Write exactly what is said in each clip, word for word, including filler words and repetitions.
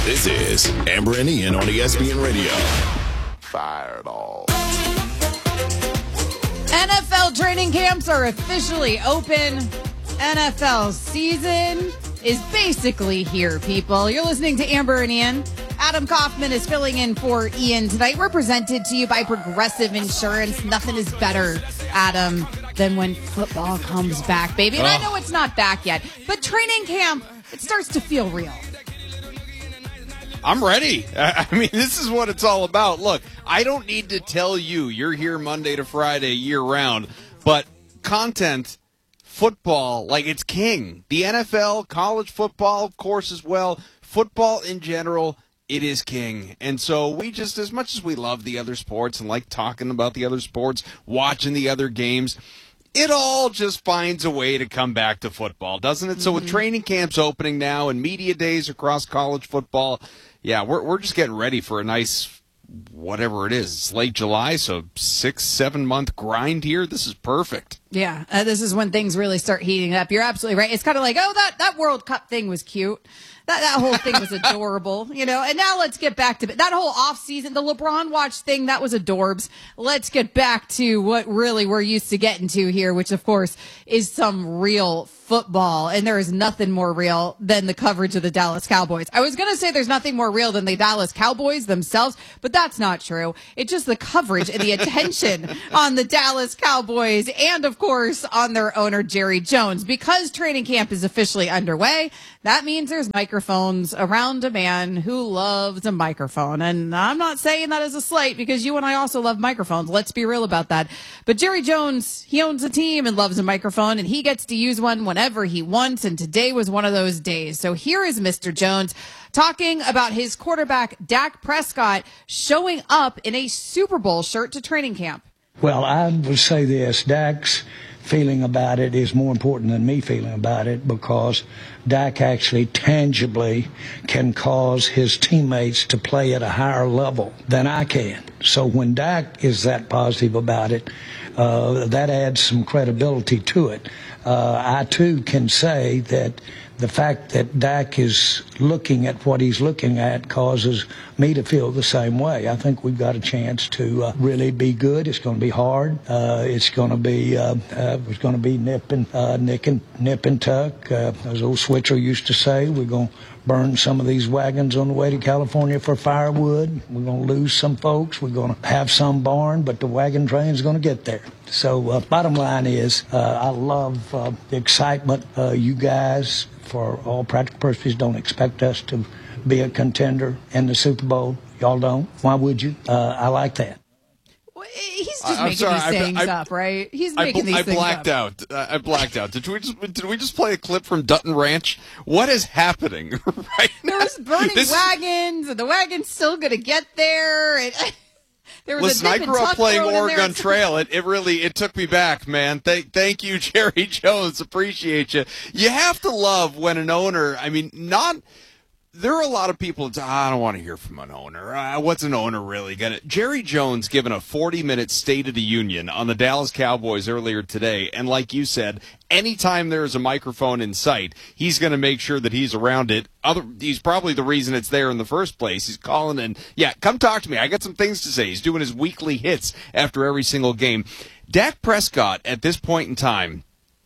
This is Amber and Ian on E S P N Radio. Fireball. N F L training camps are officially open. N F L season is basically here, people. You're listening to Amber and Ian. Adam Kaufman is filling in for Ian tonight. We're presented to you by Progressive Insurance. Nothing is better, Adam, than when football comes back, baby. And oh. I know it's not back yet, but training camp, it starts to feel real. I'm ready. I mean, this is what it's all about. Look, I don't need to tell you you're here Monday to Friday year round, but content, football, like it's king. The N F L, college football, of course, as well. Football in general, it is king. And so we just, as much as we love the other sports and like talking about the other sports, watching the other games, it all just finds a way to come back to football, doesn't it? Mm-hmm. So with training camps opening now and media days across college football, yeah, we're we're just getting ready for a nice, whatever it is. It's late July, so six, seven-month grind here. This is perfect. Yeah, uh, this is when things really start heating up. You're absolutely right. It's kind of like, oh, that, that World Cup thing was cute. That that whole thing was adorable, you know. And now let's get back to that whole off season, the LeBron watch thing. That was adorbs. Let's get back to what really we're used to getting to here, which of course is some real football. And there is nothing more real than the coverage of the Dallas Cowboys. I was going to say there's nothing more real than the Dallas Cowboys themselves, but that's not true. It's just the coverage and the attention on the Dallas Cowboys and, of course, on their owner, Jerry Jones. Because training camp is officially underway, that means there's microphones around a man who loves a microphone. And I'm not saying that as a slight, because you and I also love microphones. Let's be real about that. But Jerry Jones, he owns a team and loves a microphone, and he gets to use one whenever he wants. And today was one of those days. So here is Mister Jones talking about his quarterback, Dak Prescott, showing up in a Super Bowl shirt to training camp. Well, I would say this. Dak's feeling about it is more important than me feeling about it, because Dak actually tangibly can cause his teammates to play at a higher level than I can. So when Dak is that positive about it, uh, that adds some credibility to it. Uh, I, too, can say that the fact that Dak is looking at what he's looking at causes me to feel the same way. I think we've got a chance to uh, really be good. It's going to be hard. Uh, it's going to be uh, uh, it's going to be nip and uh, nick and nip and tuck. Uh, as old Switzer used to say, we're going to burn some of these wagons on the way to California for firewood. We're going to lose some folks. We're going to have some barn, but the wagon train's going to get there. So uh, bottom line is, uh, I love uh, the excitement. Uh, you guys, for all practical purposes, don't expect us to be a contender in the Super Bowl. Y'all don't. Why would you? Uh, I like that. Well, he's just I'm making sorry, these I, things I, up, right? He's I, making I, these I things blacked up. out. I blacked out. Did we just did we just play a clip from Dutton Ranch? What is happening right now? There's burning this... wagons, and the wagon's still going to get there. And there was Listen, a I grew up playing Oregon there. Trail. It, it really it took me back, man. Thank thank you, Jerry Jones. Appreciate you. You have to love when an owner. I mean, not. There are a lot of people that I don't want to hear from an owner. Uh, what's an owner really going to? Jerry Jones given a forty-minute State of the Union on the Dallas Cowboys earlier today, and like you said, anytime there is a microphone in sight, he's going to make sure that he's around it. Other, he's probably the reason it's there in the first place. He's calling and, yeah, come talk to me. I got some things to say. He's doing his weekly hits after every single game. Dak Prescott, at this point in time,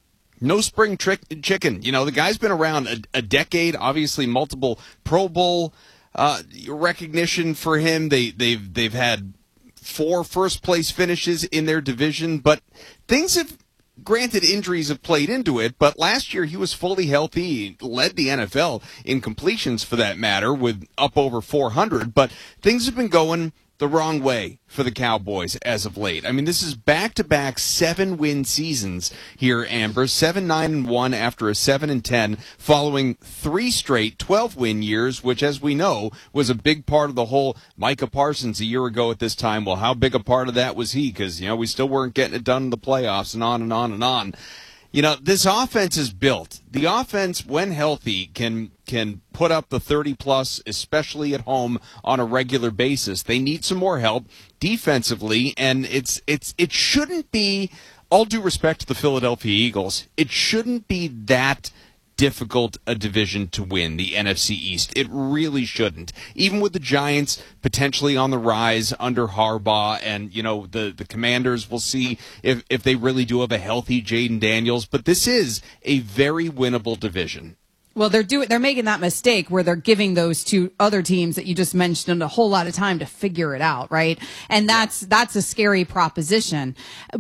no spring trick chicken. You know, the guy's been around a, a decade, obviously multiple Pro Bowl uh, recognition for him. They, they've, they've had four first-place finishes in their division, but things have, granted, injuries have played into it, but last year he was fully healthy, led the N F L in completions for that matter, with up over four hundred, but things have been going the wrong way for the Cowboys as of late. I mean, this is back-to-back seven-win seasons here, Amber. seven nine and one after a seven and ten, following three straight twelve-win years, which, as we know, was a big part of the whole Micah Parsons a year ago at this time. Well, how big a part of that was he? Because, you know, we still weren't getting it done in the playoffs, and on and on and on. You know, this offense is built. The offense, when healthy, can can put up the thirty-plus, especially at home, on a regular basis. They need some more help defensively, and it's it's it shouldn't be, all due respect to the Philadelphia Eagles, it shouldn't be that difficult a division to win, the N F C East. It really shouldn't. Even with the Giants potentially on the rise under Harbaugh, and, you know, the, the Commanders, we'll see if, if they really do have a healthy Jaden Daniels. But this is a very winnable division. Well, they're doing, they're making that mistake where they're giving those two other teams that you just mentioned a whole lot of time to figure it out, right? And that's, that's a scary proposition.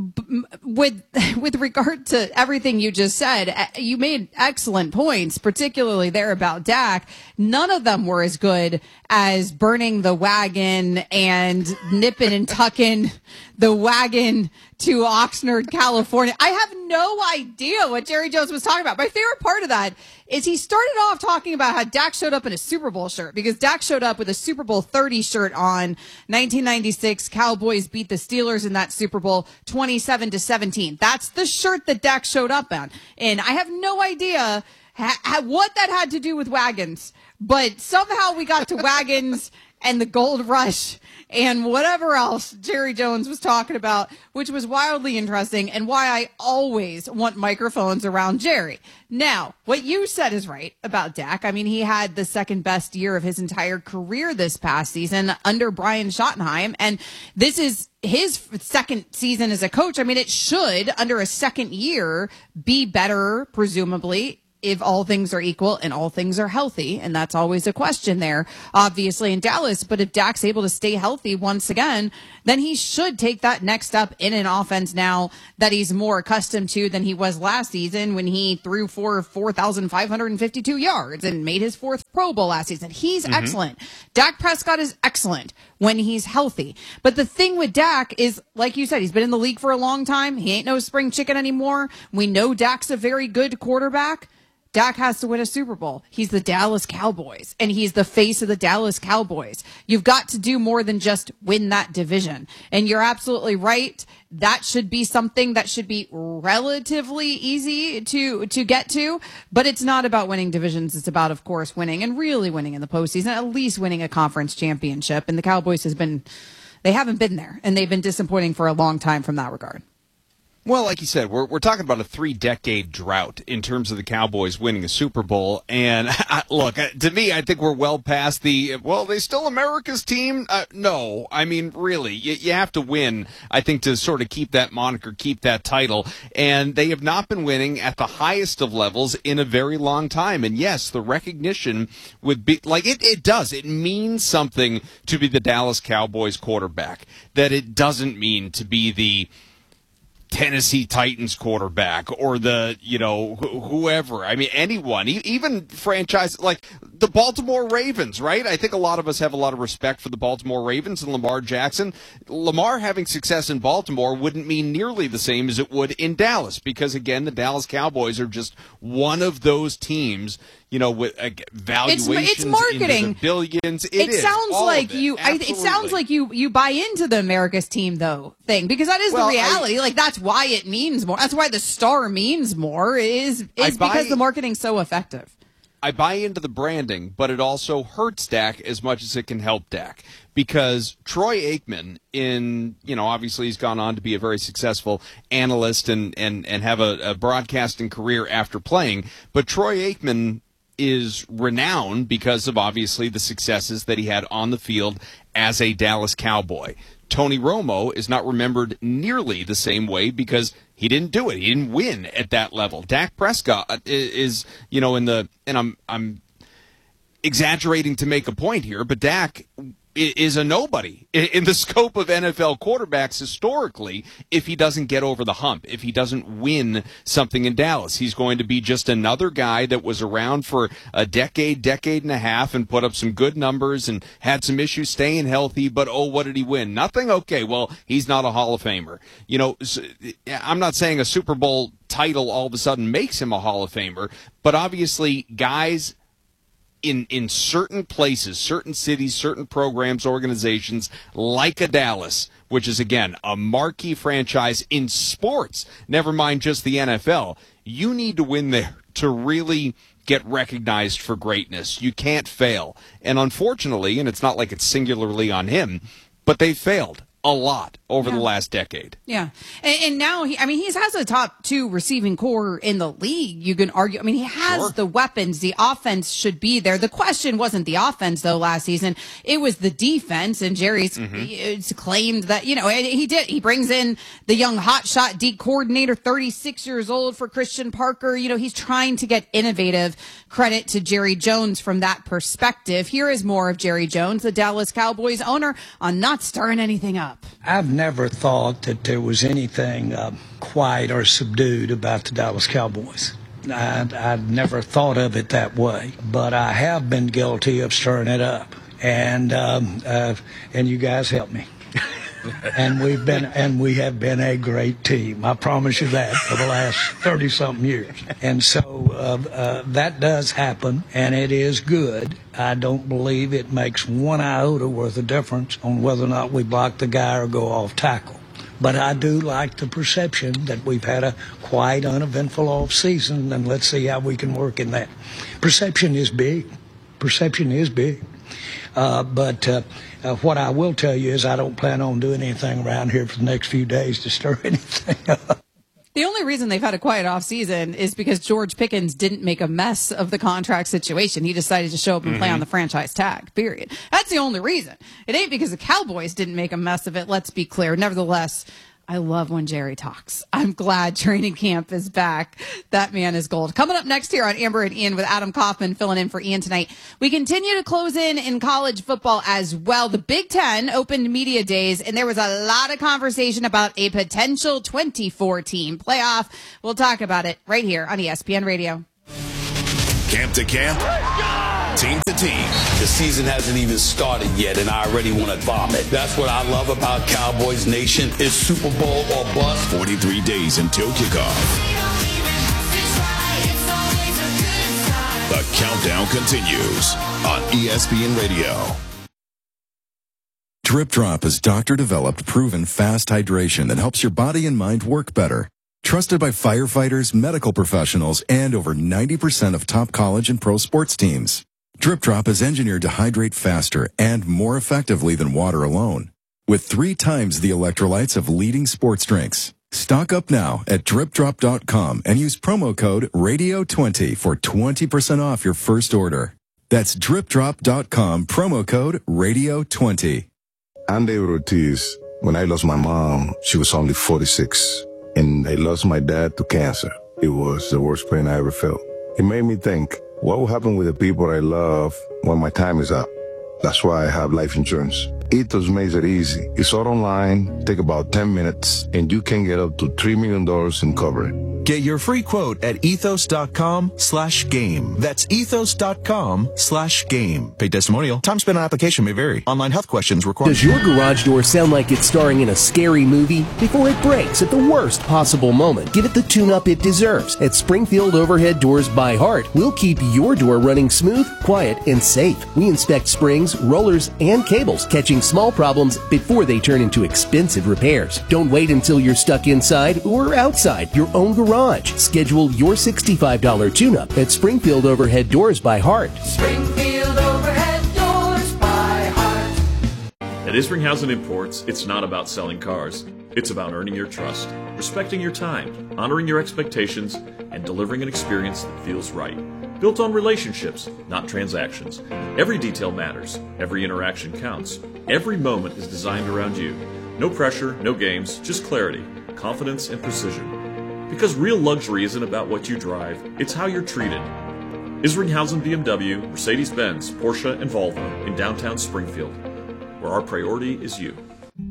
With, with regard to everything you just said, you made excellent points, particularly there about Dak. None of them were as good as burning the wagon and nipping and tucking the wagon to Oxnard, California. I have no idea what Jerry Jones was talking about. My favorite part of that is he started off talking about how Dak showed up in a Super Bowl shirt, because Dak showed up with a Super Bowl thirty shirt on. nineteen ninety-six, Cowboys beat the Steelers in that Super Bowl twenty-seven to seventeen. That's the shirt that Dak showed up on. And I have no idea ha- ha- what that had to do with wagons, but somehow we got to wagons and the gold rush and whatever else Jerry Jones was talking about, which was wildly interesting, and why I always want microphones around Jerry. Now, what you said is right about Dak. I mean, he had the second best year of his entire career this past season under Brian Schottenheim, and this is his second season as a coach. I mean, it should, under a second year, be better, presumably, if all things are equal and all things are healthy. And that's always a question there, obviously, in Dallas. But if Dak's able to stay healthy once again, then he should take that next step in an offense now that he's more accustomed to than he was last season, when he threw for four thousand five hundred fifty-two yards and made his fourth Pro Bowl last season. He's mm-hmm. excellent. Dak Prescott is excellent when he's healthy. But the thing with Dak is, like you said, he's been in the league for a long time. He ain't no spring chicken anymore. We know Dak's a very good quarterback. Dak has to win a Super Bowl. He's the Dallas Cowboys, and he's the face of the Dallas Cowboys. You've got to do more than just win that division. And you're absolutely right. That should be something that should be relatively easy to, to get to, but it's not about winning divisions. It's about, of course, winning, and really winning in the postseason, at least winning a conference championship. And the Cowboys has been, they haven't been there, and they've been disappointing for a long time from that regard. Well, like you said, we're we're talking about a three-decade drought in terms of the Cowboys winning a Super Bowl. And I, look, to me, I think we're well past the, well, they still America's team? Uh, no. I mean, really, you, you have to win, I think, to sort of keep that moniker, keep that title. And they have not been winning at the highest of levels in a very long time. And yes, the recognition would be, like, it, it does. It means something to be the Dallas Cowboys quarterback, that it doesn't mean to be the Tennessee Titans quarterback or the, you know, wh- whoever. I mean, anyone, e- even franchise like the Baltimore Ravens, right? I think a lot of us have a lot of respect for the Baltimore Ravens and Lamar Jackson. Lamar having success in Baltimore wouldn't mean nearly the same as it would in Dallas, because, again, the Dallas Cowboys are just one of those teams, you know, with uh, valuations it's, it's marketing. Into the billions. It, it is, sounds like it. you. I, it sounds like you. You buy into the America's team though thing, because that is well, the reality. I, like that's why it means more. That's why the star means more. Is is buy, because the marketing's so effective. I buy into the branding, but it also hurts Dak as much as it can help Dak. Because Troy Aikman, in, you know, obviously he's gone on to be a very successful analyst and, and, and have a, a broadcasting career after playing. But Troy Aikman is renowned because of, obviously, the successes that he had on the field as a Dallas Cowboy. Tony Romo is not remembered nearly the same way because he didn't do it. He didn't win at that level. Dak Prescott is, you know, in the, and I'm I'm exaggerating to make a point here, but Dak is a nobody in the scope of N F L quarterbacks historically if he doesn't get over the hump, if he doesn't win something in Dallas. He's going to be just another guy that was around for a decade, decade and a half and put up some good numbers and had some issues staying healthy, but oh, what did he win? Nothing? Okay, well, he's not a Hall of Famer. You know, I'm not saying a Super Bowl title all of a sudden makes him a Hall of Famer, but obviously guys in in certain places, certain cities, certain programs, organizations, like a Dallas, which is, again, a marquee franchise in sports, never mind just the N F L, you need to win there to really get recognized for greatness. You can't fail. And unfortunately, and it's not like it's singularly on him, but they failed a lot over Yeah. the last decade. Yeah. And, and now, he, I mean, he has a top two receiving core in the league. You can argue. I mean, he has Sure. the weapons. The offense should be there. The question wasn't the offense, though, last season. It was the defense. And Jerry's Mm-hmm. it's claimed that, you know, and he did. He brings in the young hotshot D coordinator, thirty-six years old for Christian Parker. You know, he's trying to get innovative. Credit to Jerry Jones from that perspective. Here is more of Jerry Jones, the Dallas Cowboys owner, on not stirring anything up. I've never thought that there was anything uh, quiet or subdued about the Dallas Cowboys. I'd, I'd never thought of it that way, but I have been guilty of stirring it up, and um, uh, and you guys help me. and we've been and we have been a great team. I promise you that for the last thirty something years. And so uh, uh, that does happen, and it is good. I don't believe it makes one iota worth of difference on whether or not we block the guy or go off tackle. But I do like the perception that we've had a quiet, uneventful off season, and let's see how we can work in that. Perception is big. Perception is big. Uh, but uh, uh, what I will tell you is I don't plan on doing anything around here for the next few days to stir anything up. The only reason they've had a quiet offseason is because George Pickens didn't make a mess of the contract situation. He decided to show up and mm-hmm. play on the franchise tag, period. That's the only reason. It ain't because the Cowboys didn't make a mess of it, let's be clear. Nevertheless, I love when Jerry talks. I'm glad training camp is back. That man is gold. Coming up next here on Amber and Ian with Adam Kaufman filling in for Ian tonight. We continue to close in in college football as well. The Big Ten opened media days, and there was a lot of conversation about a potential twenty-four team playoff. We'll talk about it right here on E S P N Radio. Camp to camp, team to team. The season hasn't even started yet, and I already want to vomit. That's what I love about Cowboys Nation. It's Super Bowl or bust. forty-three days until kickoff. The countdown continues on E S P N Radio. Drip Drop is doctor-developed, proven fast hydration that helps your body and mind work better. Trusted by firefighters, medical professionals, and over ninety percent of top college and pro sports teams. Drip Drop is engineered to hydrate faster and more effectively than water alone, with three times the electrolytes of leading sports drinks. Stock up now at drip drop dot com and use promo code radio twenty for twenty percent off your first order. That's drip drop dot com, promo code radio twenty. I'm David Ortiz. When I lost my mom, she was only forty-six. And I lost my dad to cancer. It was the worst pain I ever felt. It made me think, what will happen with the people I love when my time is up? That's why I have life insurance. Ethos makes it easy. It's all online, take about ten minutes, and you can get up to three million dollars in coverage. Get your free quote at ethos dot com slash game. That's ethos dot com slash game. Paid testimonial. Time spent on application may vary. Online health questions required. Does your garage door sound like it's starring in a scary movie? Before it breaks at the worst possible moment, give it the tune-up it deserves. At Springfield Overhead Doors by Heart, we'll keep your door running smooth, quiet, and safe. We inspect springs, rollers, and cables, catching small problems before they turn into expensive repairs. Don't wait until you're stuck inside or outside your own garage. Schedule your sixty-five dollars tune-up at Springfield Overhead Doors by Heart. Springfield Overhead Doors by Heart. At Isringhausen Imports, it's not about selling cars. It's about earning your trust, respecting your time, honoring your expectations, and delivering an experience that feels right. Built on relationships, not transactions. Every detail matters. Every interaction counts. Every moment is designed around you. No pressure, no games, just clarity, confidence, and precision. Because real luxury isn't about what you drive, it's how you're treated. Isringhausen B M W, Mercedes-Benz, Porsche, and Volvo in downtown Springfield, where our priority is you.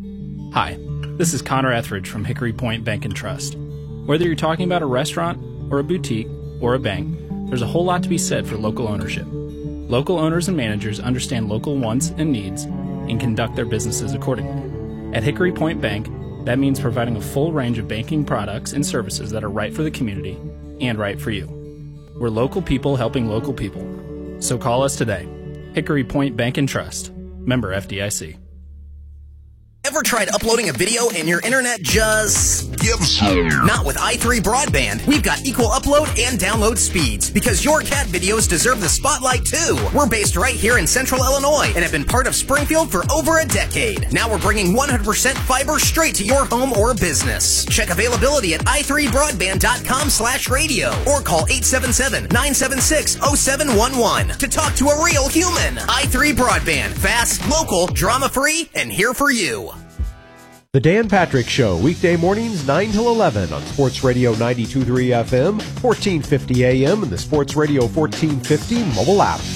Hi, this is Connor Etheridge from Hickory Point Bank and Trust. Whether you're talking about a restaurant, or a boutique, or a bank, there's a whole lot to be said for local ownership. Local owners and managers understand local wants and needs and conduct their businesses accordingly. At Hickory Point Bank, that means providing a full range of banking products and services that are right for the community and right for you. We're local people helping local people. So call us today. Hickory Point Bank and Trust. Member F D I C. Ever tried uploading a video and your internet just gives up? Not with i three Broadband. We've got equal upload and download speeds because your cat videos deserve the spotlight too. We're based right here in Central Illinois and have been part of Springfield for over a decade. Now we're bringing one hundred percent fiber straight to your home or business. Check availability at i three broadband dot com slash radio or call eight seven seven, nine seven six, oh seven one one to talk to a real human. i three Broadband. Fast, local, drama-free, and here for you. The Dan Patrick Show, weekday mornings nine till eleven on Sports Radio ninety-two point three F M, fourteen fifty A M, and the Sports Radio fourteen fifty mobile app.